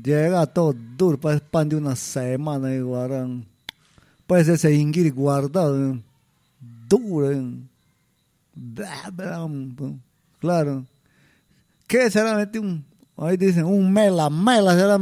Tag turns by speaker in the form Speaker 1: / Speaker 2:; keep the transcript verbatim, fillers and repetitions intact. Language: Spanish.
Speaker 1: llega todo duro, para pan de una semana y guardan. Parece ese inguir guardado, duro. Claro. ¿Qué será? Un, ahí dicen, un mela, mela será